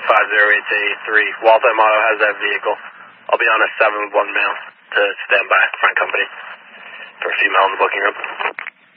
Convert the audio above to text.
508883. Waltham Auto has that vehicle. I'll be on a 7-1 mail to stand by, front company, for a female in the booking room.